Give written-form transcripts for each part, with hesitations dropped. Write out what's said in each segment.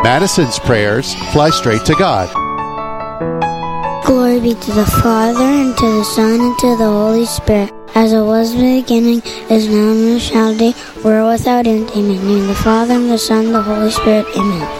Madison's prayers fly straight to God. Glory be to the Father, and to the Son, and to the Holy Spirit, as it was in the beginning, is now, and shall be, world without end. Amen. In the name of the Father, and the Son, and the Holy Spirit. Amen.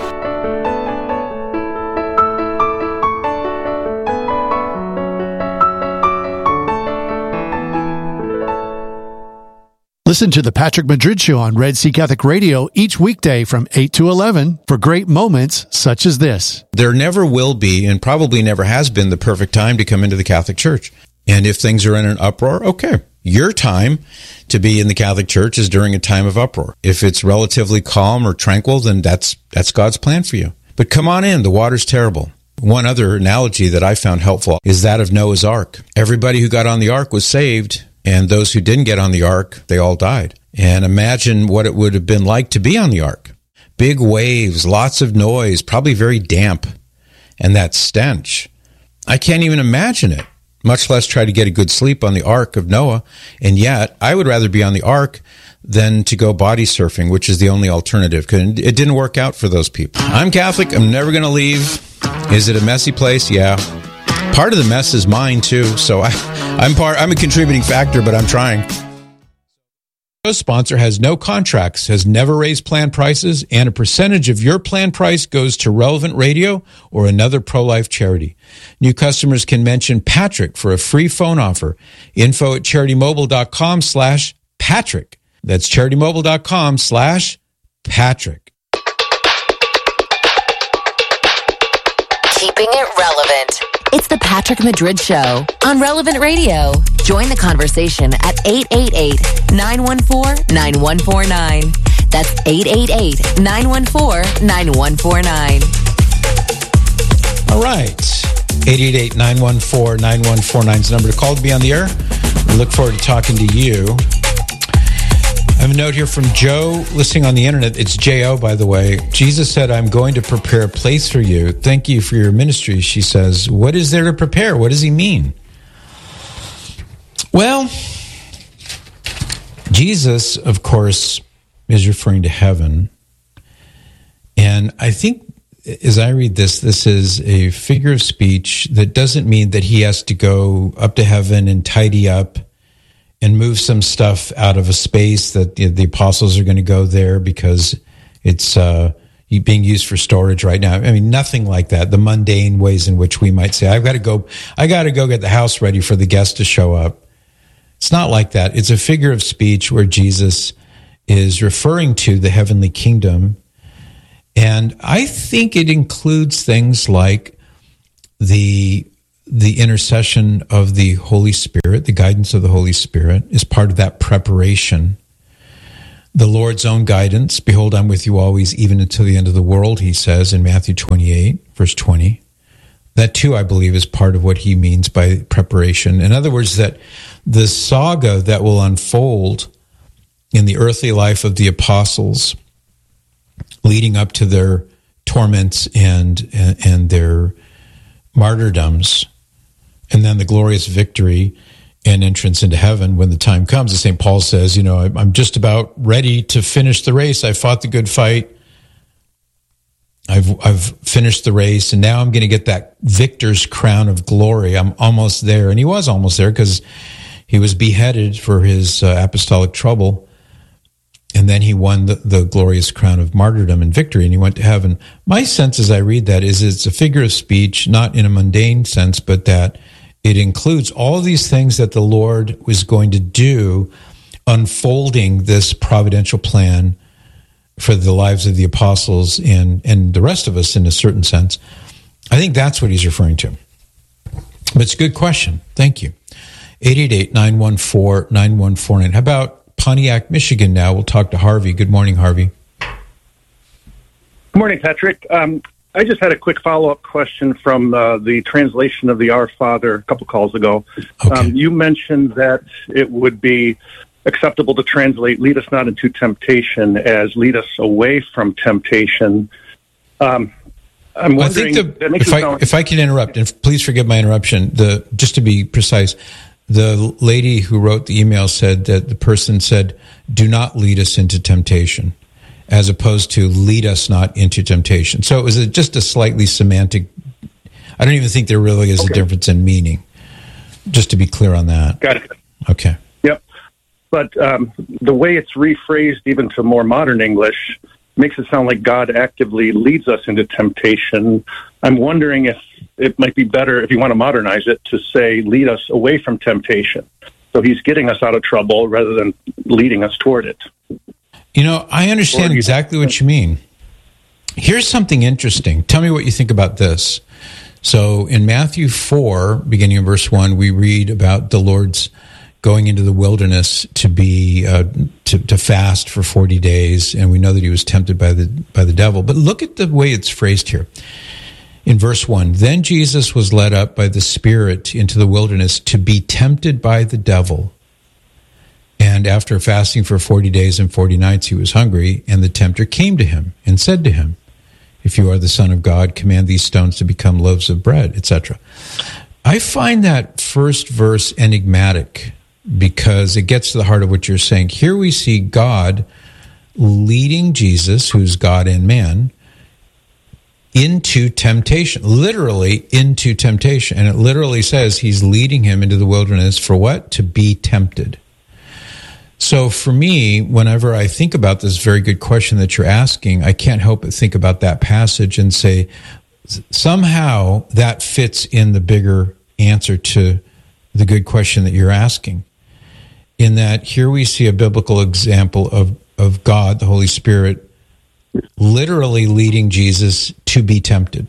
Listen to the Patrick Madrid Show on Red Sea Catholic Radio each weekday from 8 to 11 for great moments such as this. There never will be, and probably never has been, the perfect time to come into the Catholic Church. And if things are in an uproar, okay. Your time to be in the Catholic Church is during a time of uproar. If it's relatively calm or tranquil, then that's God's plan for you. But come on in, the water's terrible. One other analogy that I found helpful is that of Noah's Ark. Everybody who got on the ark was saved, and those who didn't get on the ark, they all died. And imagine what it would have been like to be on the ark. Big waves, lots of noise, probably very damp, and that stench. I can't even imagine it, much less try to get a good sleep on the ark of Noah. And yet, I would rather be on the ark than to go body surfing, which is the only alternative, because it didn't work out for those people. I'm Catholic. I'm never going to leave. Is it a messy place? Yeah. Part of the mess is mine, too, so I'm a contributing factor, but I'm trying. The sponsor has no contracts, has never raised plan prices, and a percentage of your plan price goes to Relevant Radio or another pro-life charity. New customers can mention Patrick for a free phone offer. info@CharityMobile.com/Patrick. That's CharityMobile.com/Patrick. Keeping it relevant. It's the Patrick Madrid Show on Relevant Radio. Join the conversation at 888-914-9149. That's 888-914-9149. All right. 888-914-9149 is the number to call to be on the air. We look forward to talking to you. I have a note here from Joe, listening on the internet. It's J.O., by the way. Jesus said, I'm going to prepare a place for you. Thank you for your ministry, she says. What is there to prepare? What does he mean? Well, Jesus, of course, is referring to heaven. And I think, as I read this, this is a figure of speech that doesn't mean that he has to go up to heaven and tidy up and move some stuff out of a space that the apostles are going to go there because it's being used for storage right now. I mean, nothing like that. The mundane ways in which we might say, I got to go get the house ready for the guests to show up. It's not like that. It's a figure of speech where Jesus is referring to the heavenly kingdom. And I think it includes things like the intercession of the Holy Spirit, the guidance of the Holy Spirit is part of that preparation. The Lord's own guidance, behold, I'm with you always, even until the end of the world, he says in Matthew 28, verse 20. That too, I believe, is part of what he means by preparation. In other words, that the saga that will unfold in the earthly life of the apostles leading up to their torments and their martyrdoms, and then the glorious victory and entrance into heaven when the time comes. As St. Paul says, I'm just about ready to finish the race. I fought the good fight. I've finished the race, and now I'm going to get that victor's crown of glory. I'm almost there. And he was almost there because he was beheaded for his apostolic trouble. And then he won the glorious crown of martyrdom and victory, and he went to heaven. My sense as I read that is it's a figure of speech, not in a mundane sense, but that it includes all these things that the Lord was going to do, unfolding this providential plan for the lives of the apostles and the rest of us in a certain sense. I think that's what he's referring to. But it's a good question. Thank you. 888-914-9149. How about Pontiac, Michigan now? We'll talk to Harvey. Good morning, Harvey. Good morning, Patrick. I just had a quick follow-up question from the translation of the Our Father a couple calls ago. Okay. You mentioned that it would be acceptable to translate "lead us not into temptation" as "lead us away from temptation." I'm wondering. If I can interrupt, and please forgive my interruption. Just to be precise, the lady who wrote the email said that the person said, "Do not lead us into temptation." as opposed to lead us not into temptation. So it was just a slightly semantic. I don't even think there really is a difference in meaning, just to be clear on that. Got it. Okay. Yep. But the way it's rephrased even to more modern English makes it sound like God actively leads us into temptation. I'm wondering if it might be better, if you want to modernize it, to say lead us away from temptation. So he's getting us out of trouble rather than leading us toward it. You know, I understand exactly what you mean. Here's something interesting. Tell me what you think about this. So in Matthew 4, beginning in verse 1, we read about the Lord's going into the wilderness to be to fast for 40 days, and we know that he was tempted by the devil. But look at the way it's phrased here. In verse 1, then Jesus was led up by the Spirit into the wilderness to be tempted by the devil. And after fasting for 40 days and 40 nights, he was hungry, and the tempter came to him and said to him, if you are the Son of God, command these stones to become loaves of bread, etc. I find that first verse enigmatic because it gets to the heart of what you're saying. Here we see God leading Jesus, who's God and man, into temptation, literally into temptation. And it literally says he's leading him into the wilderness for what? To be tempted. So for me, whenever I think about this very good question that you're asking, I can't help but think about that passage and say, somehow that fits in the bigger answer to the good question that you're asking. In that here we see a biblical example of God, the Holy Spirit, literally leading Jesus to be tempted.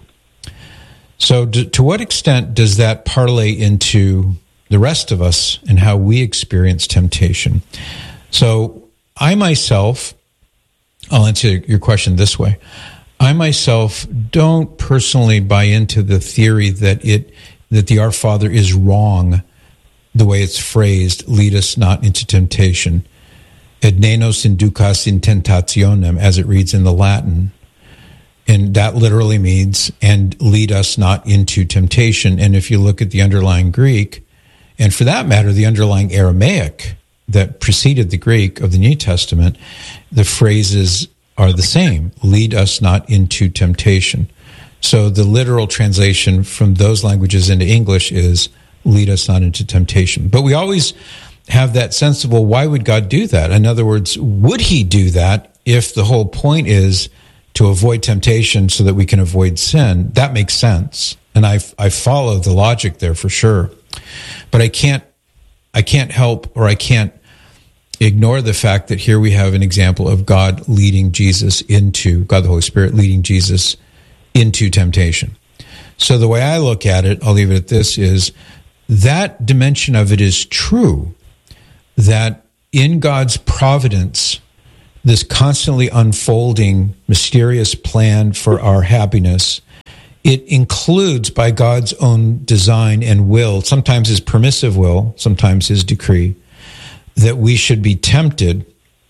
So to what extent does that parlay into the rest of us and how we experience temptation? So I myself, I'll answer your question this way. I myself don't personally buy into the theory that the Our Father is wrong the way it's phrased, lead us not into temptation. Et ne nos inducas in tentationem, as it reads in the Latin. And that literally means, and lead us not into temptation. And if you look at the underlying Greek, and for that matter, the underlying Aramaic that preceded the Greek of the New Testament, the phrases are the same. Lead us not into temptation. So the literal translation from those languages into English is lead us not into temptation. But we always have that sense of, well, why would God do that? In other words, would he do that if the whole point is to avoid temptation so that we can avoid sin? That makes sense. And I follow the logic there for sure. But I can't help, or I can't ignore the fact that here we have an example of God leading Jesus into, God the Holy Spirit leading Jesus into temptation. So the way I look at it, I'll leave it at this, is that dimension of it is true, that in God's providence, this constantly unfolding, mysterious plan for our happiness, it includes, by God's own design and will, sometimes his permissive will, sometimes his decree, that we should be tempted,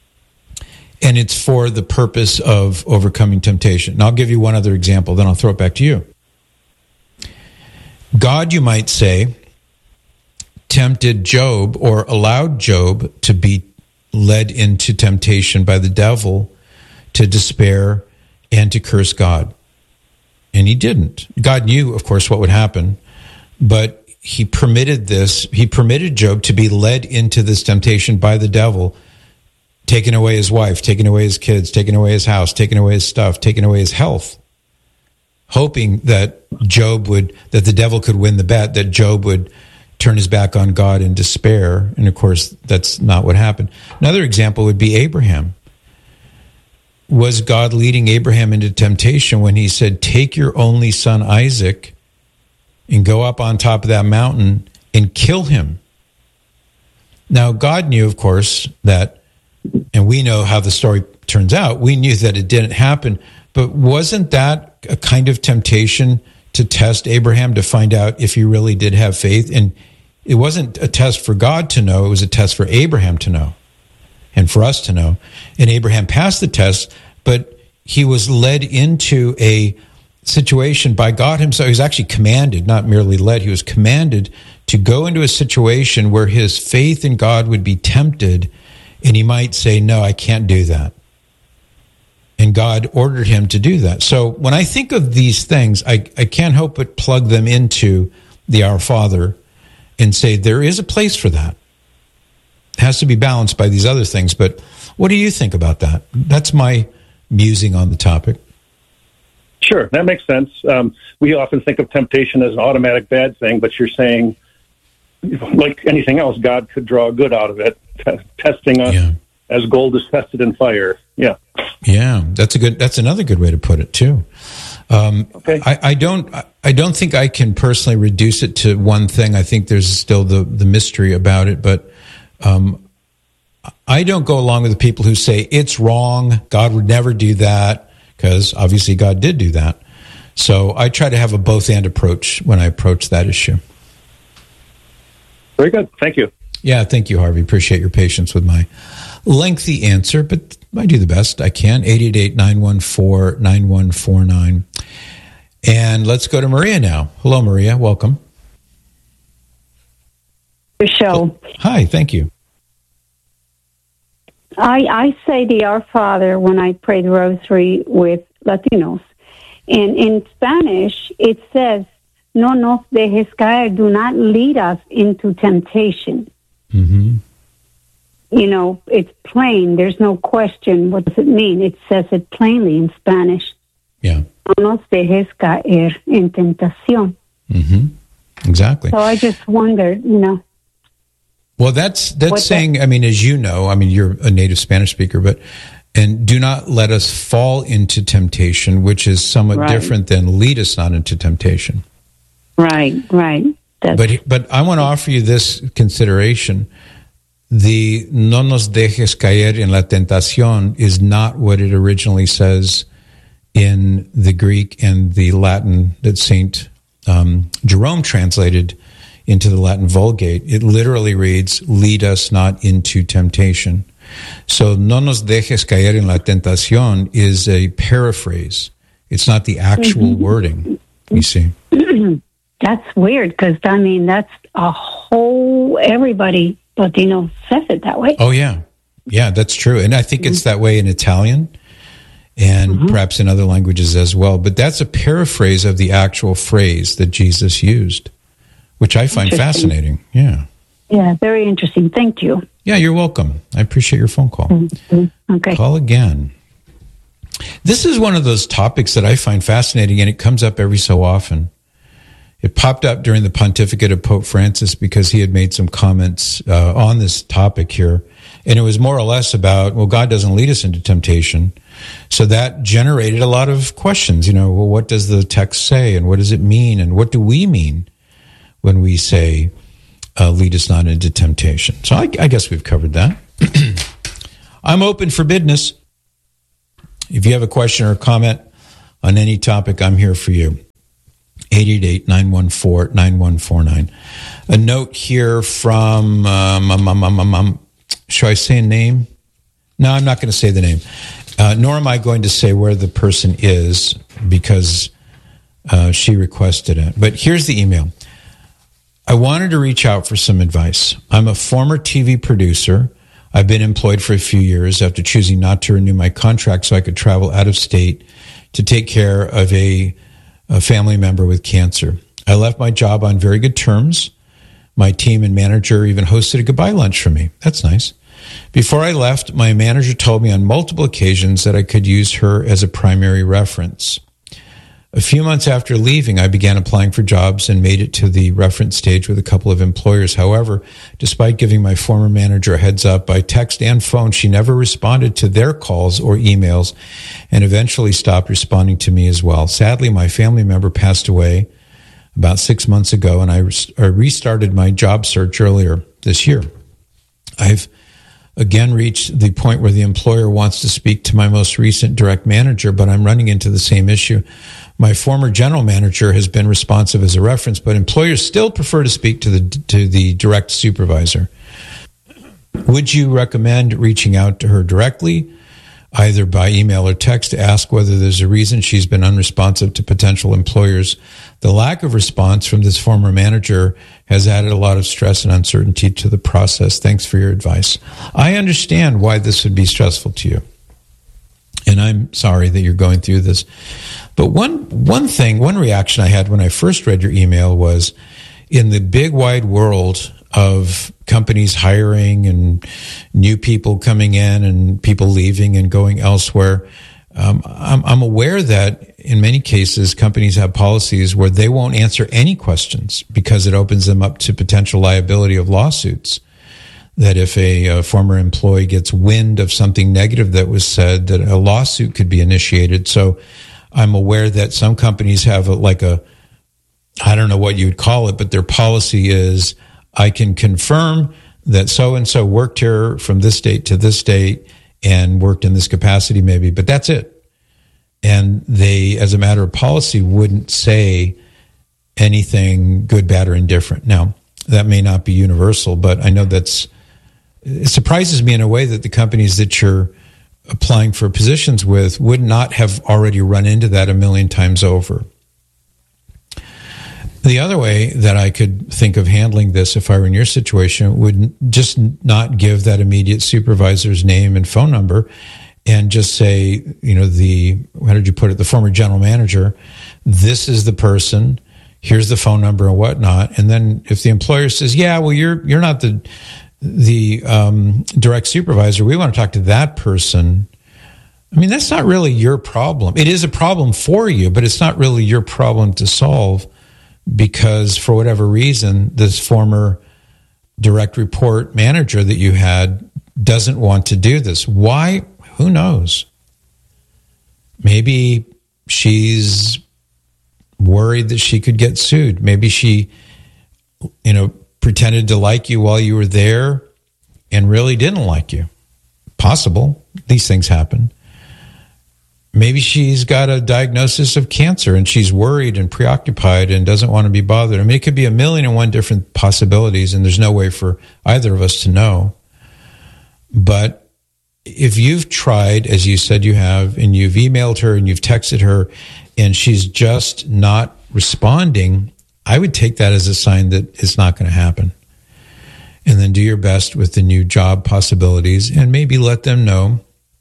and it's for the purpose of overcoming temptation. And I'll give you one other example, then I'll throw it back to you. God, you might say, tempted Job, or allowed Job to be led into temptation by the devil to despair and to curse God. And he didn't. God knew, of course, what would happen, but he permitted this. He permitted Job to be led into this temptation by the devil, taking away his wife, taking away his kids, taking away his house, taking away his stuff, taking away his health, hoping that that the devil could win the bet, that Job would turn his back on God in despair. And of course, that's not what happened. Another example would be Abraham. Was God leading Abraham into temptation when he said, take your only son Isaac and go up on top of that mountain and kill him? Now, God knew, of course, that, and we know how the story turns out, we knew that it didn't happen, but wasn't that a kind of temptation to test Abraham to find out if he really did have faith? And it wasn't a test for God to know, it was a test for Abraham to know and for us to know. And Abraham passed the test, but he was led into a situation by God himself. He was actually commanded, not merely led, he was commanded to go into a situation where his faith in God would be tempted, and he might say, no, I can't do that. And God ordered him to do that. So when I think of these things, I can't help but plug them into the Our Father and say there is a place for that. It has to be balanced by these other things. But what do you think about that? That's my musing on the topic. Sure, that makes sense. We often think of temptation as an automatic bad thing, but you're saying, like anything else, God could draw good out of it, testing us as gold is tested in fire. Yeah. Yeah, that's another good way to put it too. Okay. I don't think I can personally reduce it to one thing. I think there's still the mystery about it, but I don't go along with the people who say it's wrong. God would never do that, because obviously God did do that. So I try to have a both and approach when I approach that issue. Very good. Thank you. Yeah, thank you, Harvey. Appreciate your patience with my lengthy answer, but I do the best I can. 888-914-9149. And let's go to Maria now. Hello, Maria. Welcome. The show. Hi, thank you. I say the Our Father when I pray the rosary with Latinos. And in Spanish, it says, no nos dejes caer, do not lead us into temptation. Mm-hmm. You know, it's plain. There's no question. What does it mean? It says it plainly in Spanish. Yeah. No nos dejes caer en tentación. Mm-hmm. Exactly. So I just wondered, Well, that's saying, I mean, as you know, I mean, you're a native Spanish speaker, and do not let us fall into temptation, which is somewhat different than lead us not into temptation. Right. But I want to offer you this consideration. The no nos dejes caer en la tentación is not what it originally says in the Greek and the Latin that St. Jerome translated into the Latin Vulgate. It literally reads, lead us not into temptation. So no nos dejes caer en la tentación is a paraphrase. It's not the actual wording, you see. That's weird, because, I mean, that's a whole, everybody, Latino, says it that way. Oh, yeah. Yeah, that's true. And I think it's that way in Italian and perhaps in other languages as well. But that's a paraphrase of the actual phrase that Jesus used, which I find fascinating. Yeah. Yeah, very interesting. Thank you. Yeah, you're welcome. I appreciate your phone call. Okay. Call again. This is one of those topics that I find fascinating, and it comes up every so often. It popped up during the pontificate of Pope Francis because he had made some comments on this topic here. And it was more or less about, well, God doesn't lead us into temptation. So that generated a lot of questions. Well, what does the text say? And what does it mean? And what do we mean when we say, lead us not into temptation? So I guess we've covered that. I'm open for business. If you have a question or a comment on any topic, I'm here for you. 888-914-9149. A note here from, should I say a name? No, I'm not going to say the name. Nor am I going to say where the person is because she requested it. But here's the email. I wanted to reach out for some advice. I'm a former TV producer. I've been employed for a few years after choosing not to renew my contract so I could travel out of state to take care of a family member with cancer. I left my job on very good terms. My team and manager even hosted a goodbye lunch for me. That's nice. Before I left, my manager told me on multiple occasions that I could use her as a primary reference. A few months after leaving, I began applying for jobs and made it to the reference stage with a couple of employers. However, despite giving my former manager a heads up by text and phone, she never responded to their calls or emails and eventually stopped responding to me as well. Sadly, my family member passed away about 6 months ago, and I restarted my job search earlier this year. I've again reached the point where the employer wants to speak to my most recent direct manager, but I'm running into the same issue. My former general manager has been responsive as a reference, but employers still prefer to speak to the direct supervisor. Would you recommend reaching out to her directly, either by email or text, to ask whether there's a reason she's been unresponsive to potential employers? The lack of response from this former manager has added a lot of stress and uncertainty to the process. Thanks for your advice. I understand why this would be stressful to you. And I'm sorry that you're going through this. But one reaction I had when I first read your email was, in the big wide world of companies hiring and new people coming in and people leaving and going elsewhere, I'm aware that in many cases companies have policies where they won't answer any questions because it opens them up to potential liability of lawsuits. That if a former employee gets wind of something negative that was said, that a lawsuit could be initiated. So I'm aware that some companies have I don't know what you would call it, but their policy is, I can confirm that so-and-so worked here from this date to this date and worked in this capacity maybe, but that's it. And they, as a matter of policy, wouldn't say anything good, bad, or indifferent. Now, that may not be universal, but I know it surprises me in a way that the companies that you're applying for positions with would not have already run into that a million times over. The other way that I could think of handling this if I were in your situation would just not give that immediate supervisor's name and phone number and just say, how did you put it, the former general manager, this is the person, here's the phone number and whatnot. And then if the employer says, yeah, well, you're not the direct supervisor, we want to talk to that person. I mean, that's not really your problem. It is a problem for you, but it's not really your problem to solve, because for whatever reason, this former direct report manager that you had doesn't want to do this. Why? Who knows? Maybe she's worried that she could get sued. Maybe she, pretended to like you while you were there and really didn't like you. Possible. These things happen. Maybe she's got a diagnosis of cancer and she's worried and preoccupied and doesn't want to be bothered. I mean, it could be 1,000,001 different possibilities, and there's no way for either of us to know. But if you've tried, as you said you have, and you've emailed her and you've texted her and she's just not responding, I would take that as a sign that it's not going to happen. And then do your best with the new job possibilities and maybe let them know,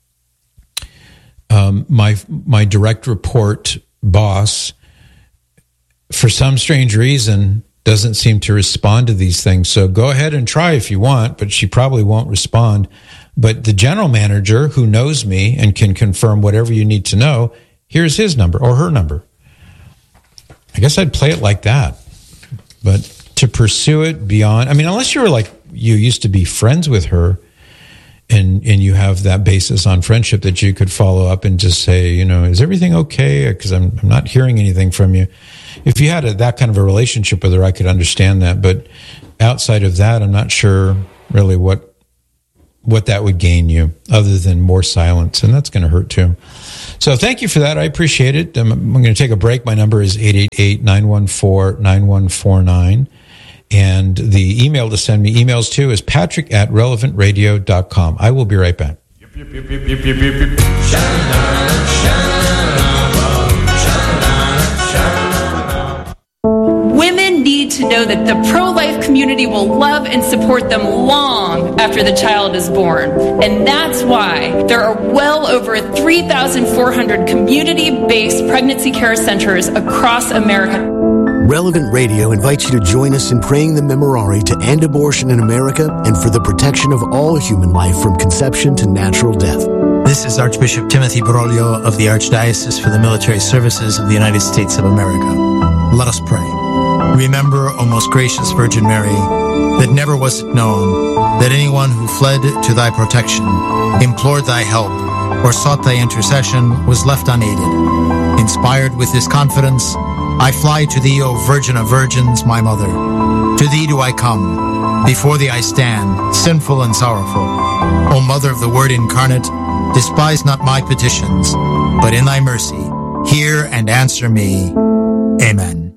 my direct report boss, for some strange reason, doesn't seem to respond to these things. So go ahead and try if you want, but she probably won't respond. But the general manager who knows me and can confirm whatever you need to know, here's his number or her number. I guess I'd play it like that. But to pursue it beyond, unless you were like, you used to be friends with her and you have that basis on friendship that you could follow up and just say, is everything okay? Because I'm not hearing anything from you. If you had that kind of a relationship with her, I could understand that. But outside of that, I'm not sure really what that would gain you other than more silence. And that's going to hurt too. So thank you for that. I appreciate it. I'm going to take a break. My number is 888-914-9149. And the email to send me emails to is patrick@relevantradio.com. I will be right back. Women need to know that the pro-life community will love and support them long after the child is born. And that's why there are well over 3,400 community-based pregnancy care centers across America. Relevant Radio invites you to join us in praying the Memorare to end abortion in America and for the protection of all human life from conception to natural death. This is Archbishop Timothy Broglio of the Archdiocese for the Military Services of the United States of America. Let us pray. Remember, O most gracious Virgin Mary, that never was it known that anyone who fled to thy protection, implored thy help, or sought thy intercession was left unaided. Inspired with this confidence, I fly to thee, O Virgin of Virgins, my Mother. To thee do I come. Before thee I stand, sinful and sorrowful. O Mother of the Word incarnate, despise not my petitions, but in thy mercy, hear and answer me. Amen.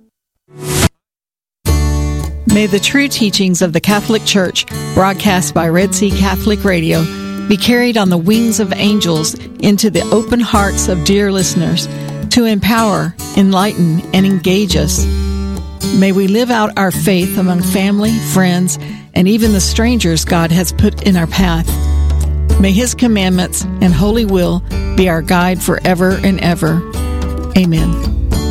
May the true teachings of the Catholic Church, broadcast by Red Sea Catholic Radio, be carried on the wings of angels into the open hearts of dear listeners to empower, enlighten, and engage us. May we live out our faith among family, friends, and even the strangers God has put in our path. May His commandments and holy will be our guide forever and ever. Amen.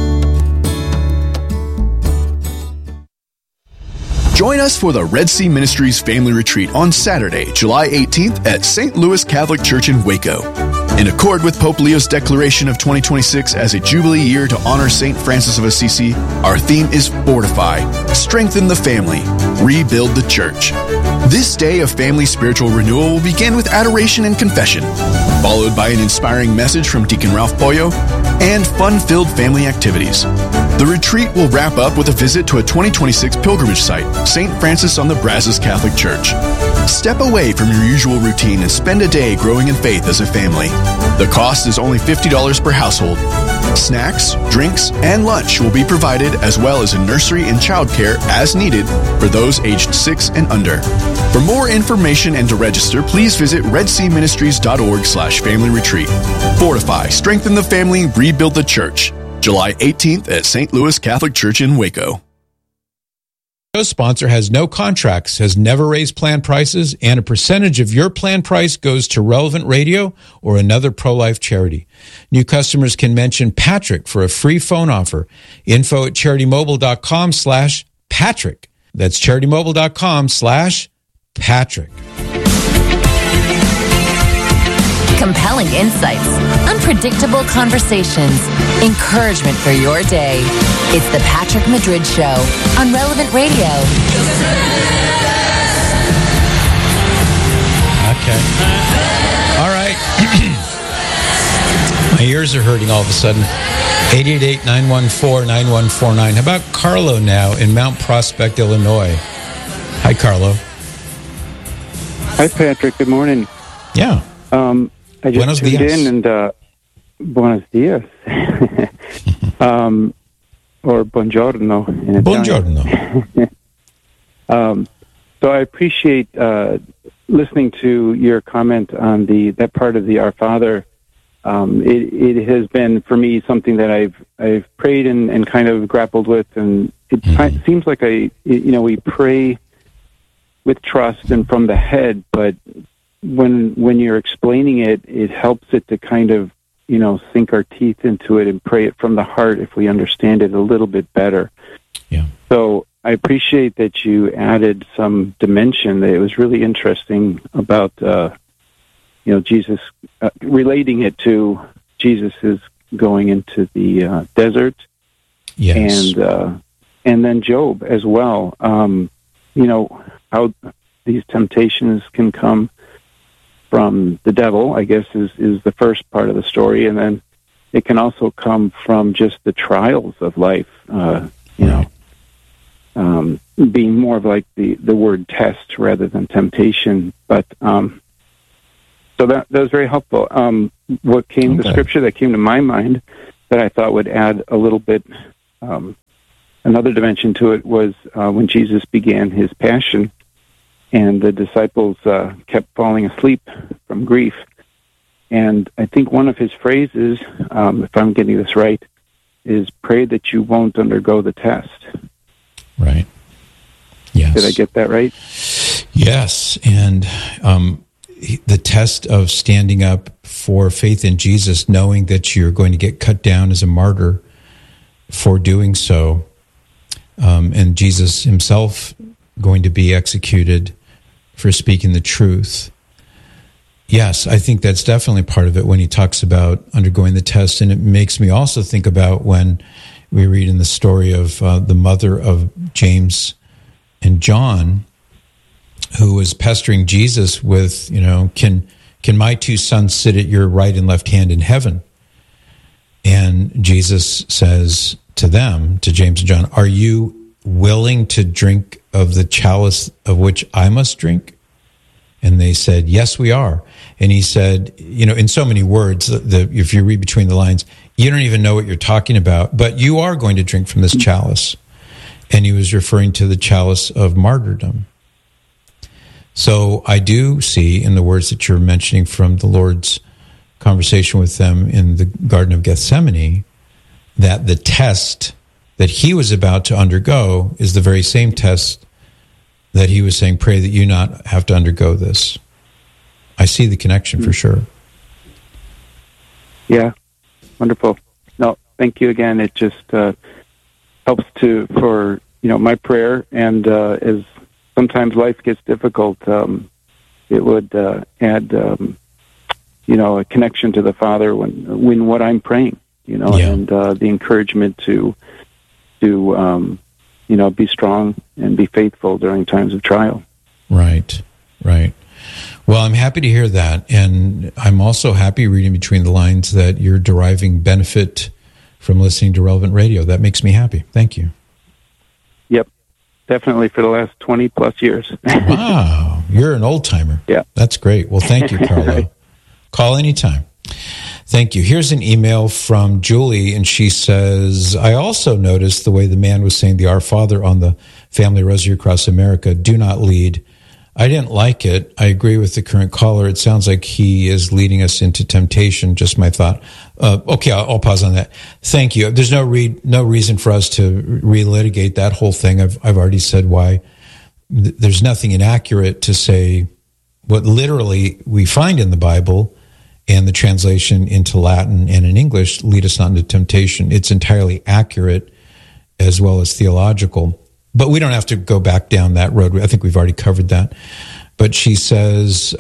Join us for the Red Sea Ministries Family Retreat on Saturday, July 18th at St. Louis Catholic Church in Waco. In accord with Pope Leo's declaration of 2026 as a Jubilee year to honor St. Francis of Assisi, our theme is Fortify, Strengthen the Family, Rebuild the Church. This day of family spiritual renewal will begin with adoration and confession, followed by an inspiring message from Deacon Ralph Pollo, and fun-filled family activities. The retreat will wrap up with a visit to a 2026 pilgrimage site, St. Francis on the Brazos Catholic Church. Step away from your usual routine and spend a day growing in faith as a family. The cost is only $50 per household. Snacks, drinks, and lunch will be provided, as well as a nursery and childcare as needed for those aged 6 and under. For more information and to register, please visit redseaministries.org/family retreat. Fortify, strengthen the family, rebuild the church. July 18th at St. Louis Catholic Church in Waco. Show sponsor has no contracts, has never raised plan prices, and a percentage of your plan price goes to Relevant Radio or another pro-life charity. New customers can mention Patrick for a free phone offer. Info at CharityMobile.com/Patrick. That's CharityMobile.com/Patrick. Compelling insights, unpredictable conversations, encouragement for your day. It's the Patrick Madrid Show on Relevant Radio. Okay. All right. My ears are hurting all of a sudden. 888-914-9149. How about Carlo now in Mount Prospect, Illinois? Hi, Carlo. Hi, Patrick. Good morning. Yeah. I just tuned in and buenos dias. Or buongiorno in Italian. Buongiorno. So I appreciate listening to your comment on that part of the Our Father. It has been for me something that I've prayed and kind of grappled with, and it seems like we pray with trust and from the head, but when you're explaining it, it helps it to kind of, sink our teeth into it and pray it from the heart if we understand it a little bit better. Yeah. So I appreciate that you added some dimension. That it was really interesting about, Jesus, relating it to Jesus is going into the desert. Yes. And then Job as well. How these temptations can come from the devil, I guess, is the first part of the story, and then it can also come from just the trials of life. Being more of like the word test rather than temptation. But so that was very helpful. The scripture that came to my mind that I thought would add a little bit another dimension to it was when Jesus began his passion. And the disciples kept falling asleep from grief. And I think one of his phrases, if I'm getting this right, is pray that you won't undergo the test. Right. Yes. Did I get that right? Yes. And the test of standing up for faith in Jesus, knowing that you're going to get cut down as a martyr for doing so, and Jesus himself going to be executed for speaking the truth. Yes, I think that's definitely part of it when he talks about undergoing the test. And it makes me also think about when we read in the story of the mother of James and John, who was pestering Jesus with, can my two sons sit at your right and left hand in heaven? And Jesus says to them, to James and John, are you willing to drink of the chalice of which I must drink? And they said, yes, we are. And he said, in so many words, if you read between the lines, you don't even know what you're talking about, but you are going to drink from this chalice. And he was referring to the chalice of martyrdom. So I do see in the words that you're mentioning from the Lord's conversation with them in the Garden of Gethsemane, that the test that he was about to undergo is the very same test that he was saying, pray that you not have to undergo this. I see the connection for sure. Yeah, wonderful. No, thank you again. It just helps for my prayer, and as sometimes life gets difficult, it would add a connection to the Father when what I'm praying, and the encouragement to be strong and be faithful during times of trial. Right. Well, I'm happy to hear that, and I'm also happy reading between the lines that you're deriving benefit from listening to Relevant Radio. That makes me happy. Thank you. Yep, definitely for the last 20-plus years. Wow, you're an old-timer. Yeah. That's great. Well, thank you, Carlo. Call anytime. Thank you. Here's an email from Julie, and she says, I also noticed the way the man was saying the Our Father on the Family Rosary Across America, do not lead. I didn't like it. I agree with the current caller. It sounds like he is leading us into temptation. Just my thought. Okay, I'll pause on that. Thank you. There's no reason for us to relitigate that whole thing. I've already said why. There's nothing inaccurate to say what literally we find in the Bible and the translation into Latin and in English, lead us not into temptation. It's entirely accurate as well as theological. But we don't have to go back down that road. I think we've already covered that. But she says,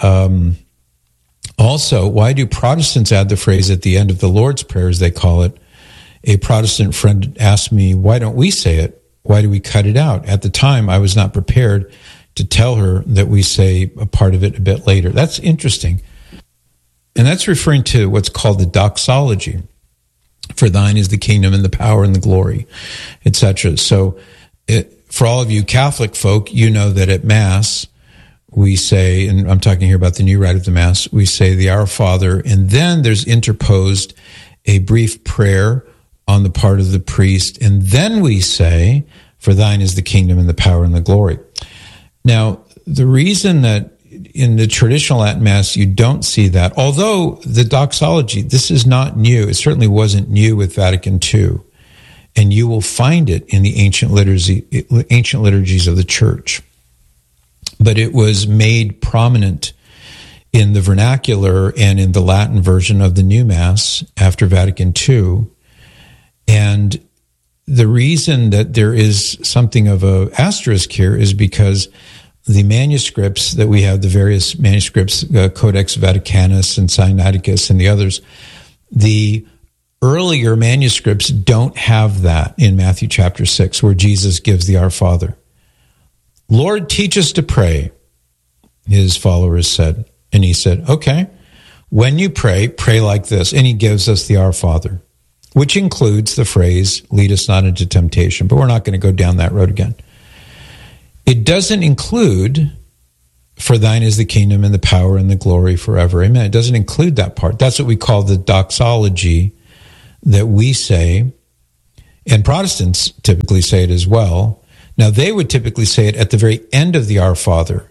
also, why do Protestants add the phrase at the end of the Lord's Prayer, as they call it? A Protestant friend asked me, why don't we say it? Why do we cut it out? At the time, I was not prepared to tell her that we say a part of it a bit later. That's interesting. And that's referring to what's called the doxology. For thine is the kingdom and the power and the glory, etc. So for all of you Catholic folk, you know that at Mass, we say, and I'm talking here about the new rite of the Mass, we say the Our Father, and then there's interposed a brief prayer on the part of the priest, and then we say, for thine is the kingdom and the power and the glory. Now, the reason that in the traditional Latin Mass you don't see that, although the doxology, this is not new, it certainly wasn't new with Vatican II, and you will find it in the ancient liturgies of the Church. But it was made prominent in the vernacular and in the Latin version of the new Mass after Vatican II. And the reason that there is something of an asterisk here is because the manuscripts that we have, the various manuscripts, Codex Vaticanus and Sinaiticus and the others, the earlier manuscripts don't have that in Matthew chapter 6, where Jesus gives the Our Father. Lord, teach us to pray, his followers said. And he said, okay, when you pray, pray like this. And he gives us the Our Father, which includes the phrase, lead us not into temptation. But we're not going to go down that road again. It doesn't include, for thine is the kingdom and the power and the glory forever. Amen. It doesn't include that part. That's what we call the doxology that we say, and Protestants typically say it as well. Now, they would typically say it at the very end of the Our Father.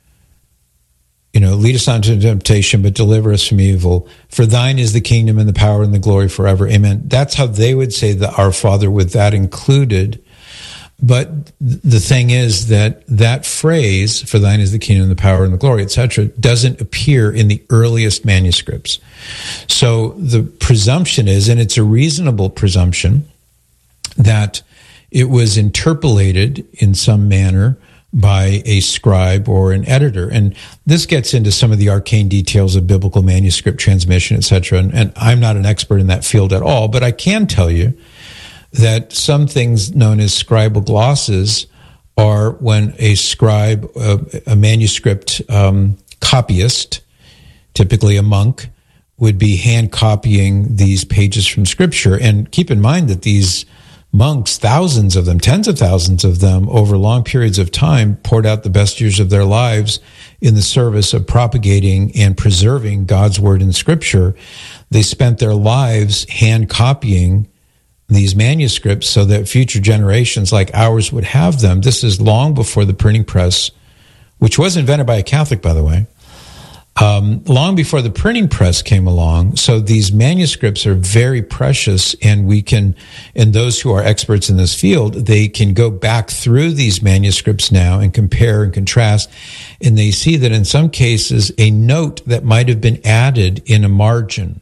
Lead us not into temptation, but deliver us from evil. For thine is the kingdom and the power and the glory forever. Amen. That's how they would say the Our Father with that included. But the thing is that phrase, for thine is the kingdom and the power and the glory, etc., doesn't appear in the earliest manuscripts. So the presumption is, and it's a reasonable presumption, that it was interpolated in some manner by a scribe or an editor. And this gets into some of the arcane details of biblical manuscript transmission, etc. And I'm not an expert in that field at all, but I can tell you that some things known as scribal glosses are when a scribe, a manuscript copyist, typically a monk, would be hand copying these pages from Scripture. And keep in mind that these monks, thousands of them, tens of thousands of them, over long periods of time, poured out the best years of their lives in the service of propagating and preserving God's Word in Scripture. They spent their lives hand copying these manuscripts so that future generations like ours would have them. This is long before the printing press, which was invented by a Catholic, by the way. long before the printing press came along. So these manuscripts are very precious, and those who are experts in this field, they can go back through these manuscripts now and compare and contrast, and they see that in some cases, a note that might have been added in a margin,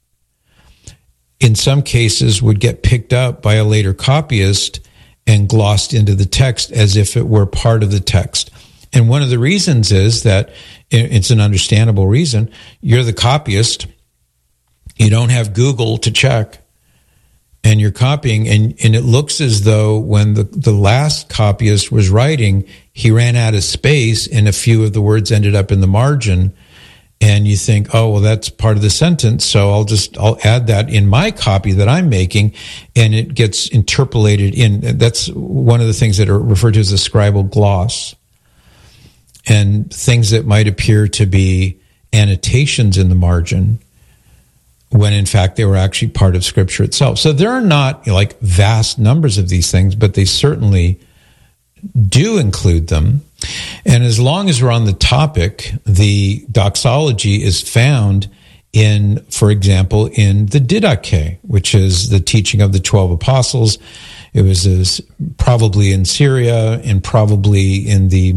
in some cases would get picked up by a later copyist and glossed into the text as if it were part of the text. And one of the reasons is that it's an understandable reason. You're the copyist. You don't have Google to check. And you're copying. And it looks as though when the last copyist was writing, he ran out of space and a few of the words ended up in the margin. And you think, oh, well, that's part of the sentence. So I'll add that in my copy that I'm making. And it gets interpolated in. That's one of the things that are referred to as a scribal gloss. And things that might appear to be annotations in the margin when in fact they were actually part of Scripture itself. So there are not like vast numbers of these things, but they certainly do include them. And as long as we're on the topic, the doxology is found in, for example, in the Didache, which is the teaching of the 12 apostles. It was probably in Syria and probably in the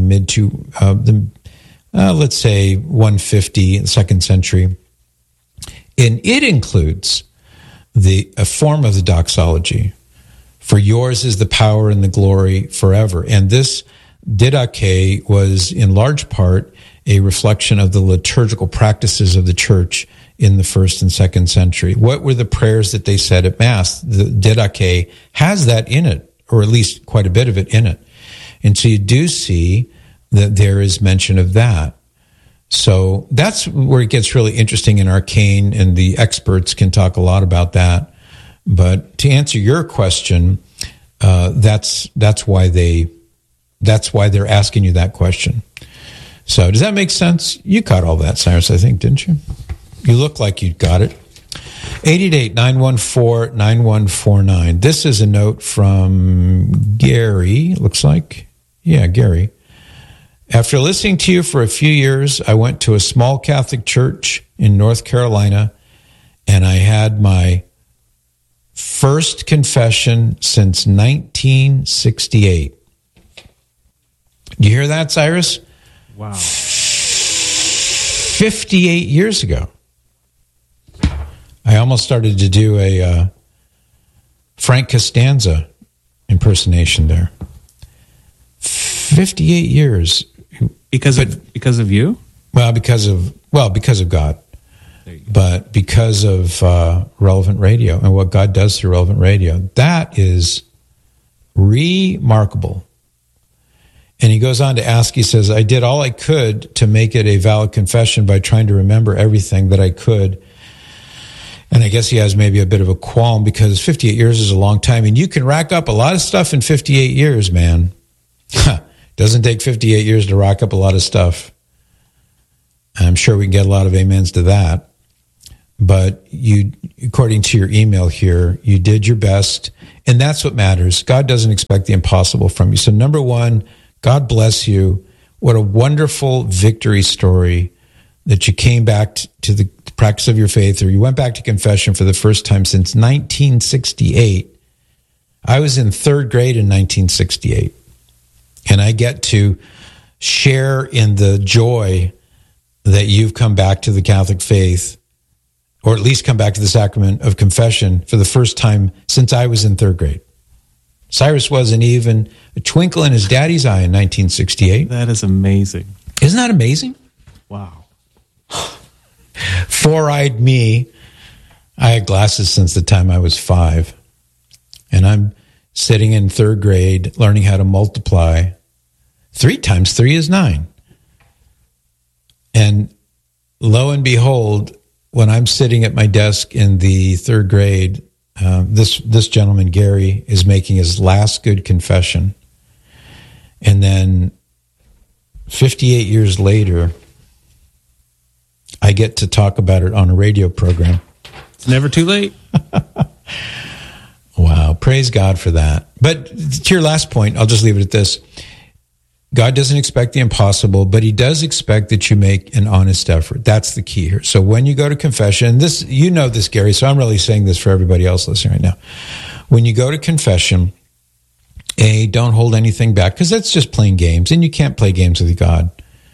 let's say 150, the 2nd century. And it includes a form of the doxology. For yours is the power and the glory forever. And this Didache was in large part a reflection of the liturgical practices of the church in the 1st and 2nd century. What were the prayers that they said at Mass? The Didache has that in it, or at least quite a bit of it in it. And so you do see that there is mention of that. So that's where it gets really interesting and arcane, and the experts can talk a lot about that. But to answer your question, that's why they're asking you that question. So does that make sense? You caught all that, Cyrus, I think, didn't you? You look like you got it. 888-914-9149. This is a note from Gary, looks like. Yeah, Gary. After listening to you for a few years, I went to a small Catholic church in North Carolina, and I had my first confession since 1968. You hear that, Cyrus? Wow. 58 years ago. I almost started to do a Frank Costanza impersonation there. 58 years. Because of you? Well, because of God. But because of Relevant Radio and what God does through Relevant Radio. That is remarkable. And he goes on to ask, he says, I did all I could to make it a valid confession by trying to remember everything that I could. And I guess he has maybe a bit of a qualm because 58 years is a long time. And you can rack up a lot of stuff in 58 years, man. Doesn't take 58 years to rack up a lot of stuff. I'm sure we can get a lot of amens to that. But you, according to your email here, you did your best. And that's what matters. God doesn't expect the impossible from you. So number one, God bless you. What a wonderful victory story that you came back to the practice of your faith, or you went back to confession for the first time since 1968. I was in 3rd grade in 1968. And I get to share in the joy that you've come back to the Catholic faith, or at least come back to the sacrament of confession for the first time since I was in 3rd grade. Cyrus wasn't even a twinkle in his daddy's eye in 1968. That is amazing. Isn't that amazing? Wow. Four-eyed me. I had glasses since the time I was 5. And I'm sitting in 3rd grade, learning how to multiply. 3 times 3 is 9. And lo and behold, when I'm sitting at my desk in the 3rd grade, this gentleman, Gary, is making his last good confession. And then 58 years later, I get to talk about it on a radio program. It's never too late. Wow. Praise God for that. But to your last point, I'll just leave it at this. God doesn't expect the impossible, but he does expect that you make an honest effort. That's the key here. So when you go to confession, this, you know this, Gary, so I'm really saying this for everybody else listening right now. When you go to confession, don't hold anything back, because that's just playing games, and you can't play games with God.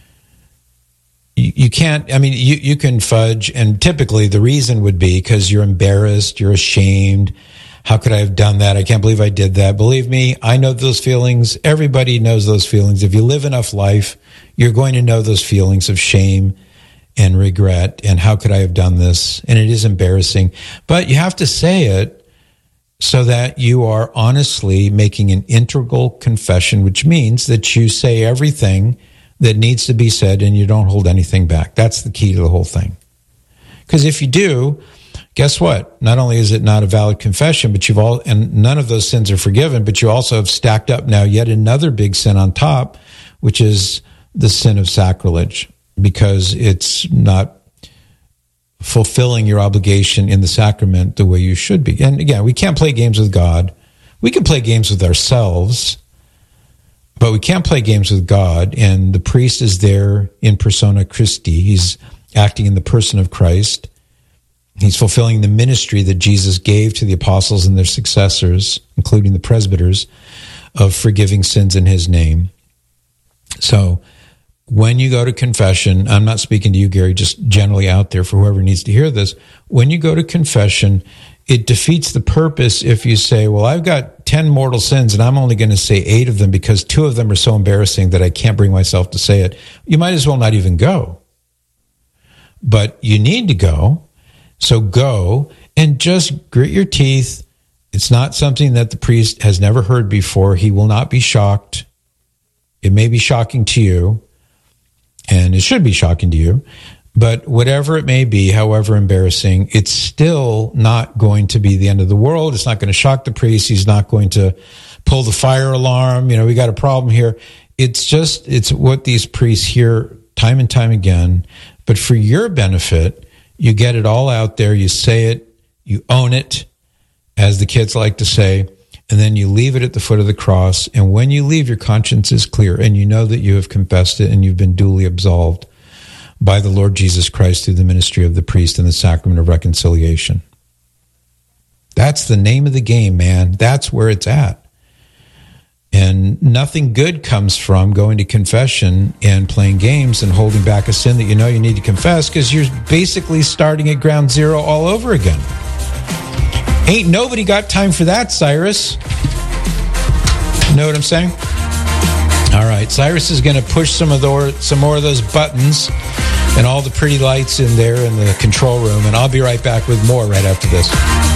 You can't, I mean, you can fudge, and typically the reason would be because you're embarrassed, you're ashamed. How could I have done that? I can't believe I did that. Believe me, I know those feelings. Everybody knows those feelings. If you live enough life, you're going to know those feelings of shame and regret, and how could I have done this? And it is embarrassing. But you have to say it so that you are honestly making an integral confession, which means that you say everything that needs to be said and you don't hold anything back. That's the key to the whole thing. Because if you do, guess what? Not only is it not a valid confession, but and none of those sins are forgiven, but you also have stacked up now yet another big sin on top, which is the sin of sacrilege, because it's not fulfilling your obligation in the sacrament the way you should be. And again, we can't play games with God. We can play games with ourselves, but we can't play games with God. And the priest is there in persona Christi. He's acting in the person of Christ. He's fulfilling the ministry that Jesus gave to the apostles and their successors, including the presbyters, of forgiving sins in his name. So when you go to confession, I'm not speaking to you, Gary, just generally out there for whoever needs to hear this. When you go to confession, it defeats the purpose if you say, well, I've got 10 mortal sins and I'm only going to say 8 of them because 2 of them are so embarrassing that I can't bring myself to say it. You might as well not even go. But you need to go. So go and just grit your teeth. It's not something that the priest has never heard before. He will not be shocked. It may be shocking to you, and it should be shocking to you, but whatever it may be, however embarrassing, it's still not going to be the end of the world. It's not going to shock the priest. He's not going to pull the fire alarm. You know, we got a problem here. It's what these priests hear time and time again. But for your benefit, you get it all out there. You say it, you own it, as the kids like to say, and then you leave it at the foot of the cross. And when you leave, your conscience is clear, and you know that you have confessed it and you've been duly absolved by the Lord Jesus Christ through the ministry of the priest and the sacrament of reconciliation. That's the name of the game, man. That's where it's at. And nothing good comes from going to confession and playing games and holding back a sin that you know you need to confess, because you're basically starting at ground zero all over again. Ain't nobody got time for that, Cyrus. Know what I'm saying? All right, Cyrus is going to push some more of those buttons and all the pretty lights in there in the control room, and I'll be right back with more right after this.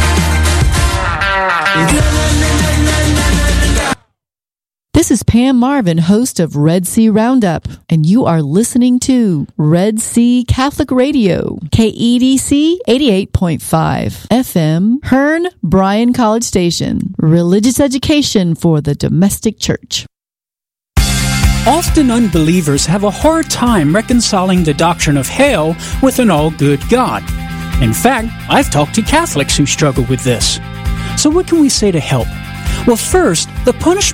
This is Pam Marvin, host of Red Sea Roundup, and you are listening to Red Sea Catholic Radio, KEDC 88.5 FM, Hearn Bryan College Station, religious education for the domestic church. Often unbelievers have a hard time reconciling the doctrine of hell with an all-good God. In fact, I've talked to Catholics who struggle with this. So what can we say to help? Well, first, the punishment